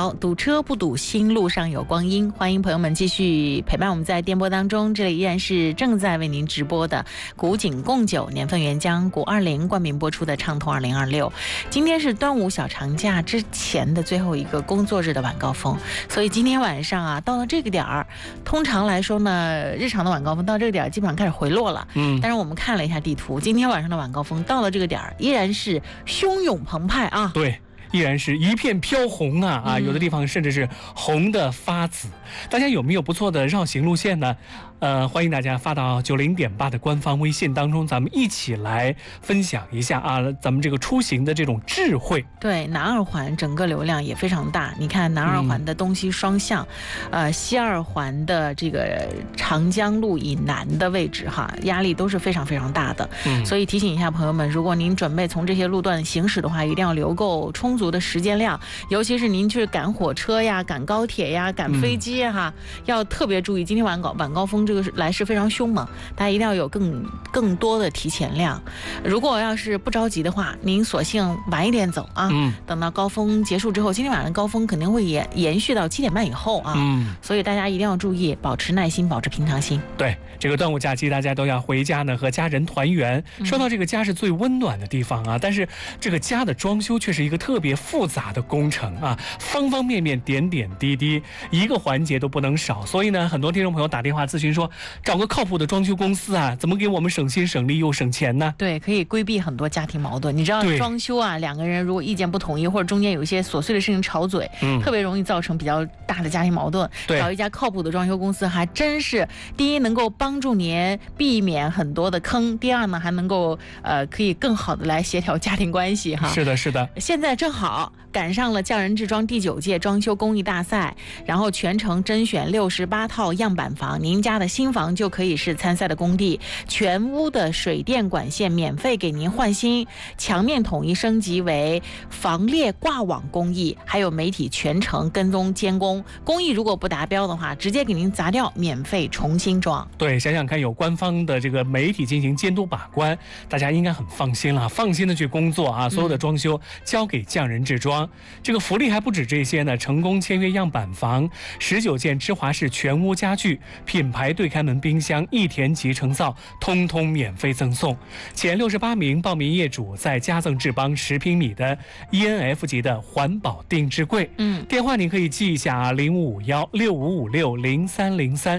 好，堵车不堵心，路上有光阴。欢迎朋友们继续陪伴我们在电波当中，这里依然是正在为您直播的古井贡酒年份原浆古20冠名播出的畅通2026。今天是端午小长假之前的最后一个工作日的晚高峰，所以今天晚上啊，到了这个点儿，通常来说呢，日常的晚高峰到这个点儿基本上开始回落了。但是我们看了一下地图，今天晚上的晚高峰到了这个点儿，依然是汹涌澎湃啊。 对。依然是一片飘红啊！有的地方甚至是红的发紫。大家有没有不错的绕行路线呢？欢迎大家发到90.8的官方微信当中，咱们一起来分享一下啊，咱们这个出行的这种智慧。 对，南二环整个流量也非常大。你看南二环的东西双向，西二环的这个长江路以南的位置哈，压力都是非常非常大的。所以提醒一下朋友们，如果您准备从这些路段行驶的话，一定要留够充足的时间量，尤其是您去赶火车呀、赶高铁呀、赶飞机呀，要特别注意。今天晚高峰这个来势非常凶猛，大家一定要有更多的提前量。如果要是不着急的话，您索性晚一点走啊，等到高峰结束之后，今天晚上高峰肯定会延续到7点半以后啊，所以大家一定要注意，保持耐心，保持平常心。 对，这个端午假期大家都要回家呢，和家人团圆。说到这个家是最温暖的地方啊，但是这个家的装修却是一个特别复杂的工程啊，方方面面点点滴滴，一个环节都不能少。所以呢，很多听众朋友打电话咨询说，找个靠谱的装修公司啊，怎么给我们省心省力又省钱呢？对， 可以规避很多家庭矛盾。你知道装修啊，两个人如果意见不统一，或者中间有一些琐碎的事情吵嘴，特别容易造成比较大的家庭矛盾。找一家靠谱的装修公司还真是，第一能够帮助您避免很多的坑，第二呢还能够可以更好的来协调家庭关系哈。 是的，是的。 现在正好赶上了匠人制装第9届装修工艺大赛，然后全程甄选68套样板房，您家的新房就可以是参赛的工地，全屋的水电管线免费给您换新，墙面统一升级为防裂挂网工艺，还有媒体全程跟踪监工，工艺如果不达标的话，直接给您砸掉，免费重新装。 对，想想看，有官方的这个媒体进行监督把关，大家应该很放心了，放心的去工作啊，所有的装修交给匠人制装。这个福利还不止这些呢，成功签约样板房，19件芝华士全屋家具，品牌对开门冰箱，一田集成灶，通通免费赠送。前68名报名业主再加赠志邦10平米的 ENF 级的环保定制柜。电话您可以记一下啊，055165560303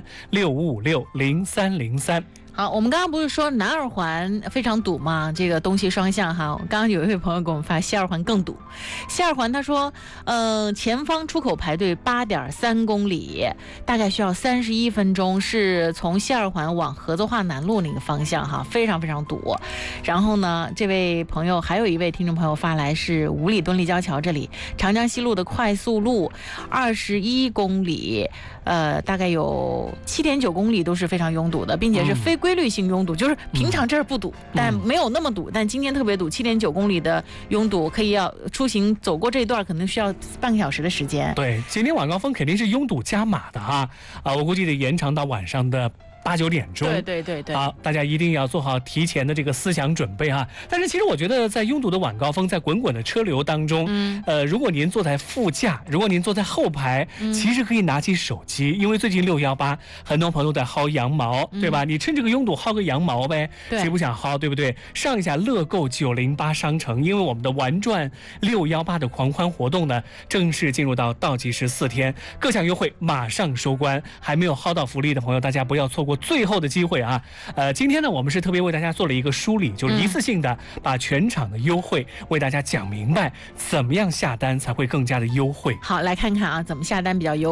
65560303。 好，我们刚刚不是说南二环非常堵吗？这个东西双向哈，刚刚有一位朋友给我们发西二环更堵。西二环他说，前方出口排队8.3公里，大概需要31分钟，是从西二环往合作化南路那个方向哈，非常非常堵。然后呢，这位朋友还有一位听众朋友发来是五里墩立交桥这里，长江西路的快速路21公里，大概有7.9公里都是非常拥堵的，并且是非规律性拥堵，就是平常这儿不堵，但没有那么堵，但今天特别堵，7.9公里的拥堵，可以要出行走过这一段可能需要半个小时的时间。 对，今天晚高峰肯定是拥堵加码的哈，我估计得延长到晚上的8、9点钟。 对。 好，大家一定要做好提前的这个思想准备哈。但是其实我觉得在拥堵的晚高峰，在滚滚的车流当中，如果您坐在副驾，如果您坐在后排，其实可以拿起手机，因为最近618，很多朋友在薅羊毛，对吧？你趁这个拥堵薅个羊毛呗，谁不想薅，对不对？上一下乐购908商城，因为我们的玩转618的狂欢活动呢，正式进入到倒计时4天，各项优惠马上收官，还没有薅到福利的朋友，大家不要错过最后的机会啊！今天呢，我们是特别为大家做了一个梳理，就是一次性的把全场的优惠为大家讲明白，怎么样下单才会更加的优惠。 好，来看看啊，怎么下单比较优。